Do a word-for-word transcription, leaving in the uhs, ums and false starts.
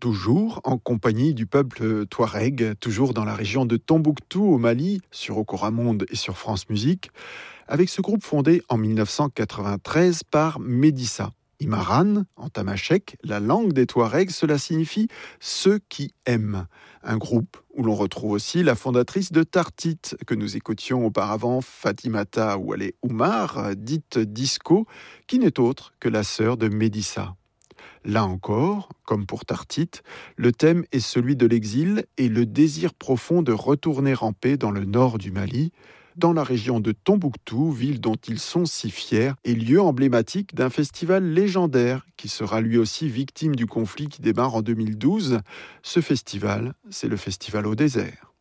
toujours en compagnie du peuple touareg, toujours dans la région de Tombouctou au Mali, sur Okoramonde et sur France Musique, avec ce groupe fondé en mille neuf cent quatre-vingt-treize par Médissa. Imaran, en tamashek, la langue des Touaregs, cela signifie « ceux qui aiment ». Un groupe où l'on retrouve aussi la fondatrice de Tartit, que nous écoutions auparavant, Fatimata Oualé Oumar, dite Disco, qui n'est autre que la sœur de Médissa. Là encore, comme pour Tartit, le thème est celui de l'exil et le désir profond de retourner en paix dans le nord du Mali, dans la région de Tombouctou, ville dont ils sont si fiers, et lieu emblématique d'un festival légendaire qui sera lui aussi victime du conflit qui démarre en deux mille douze. Ce festival, c'est le Festival au désert.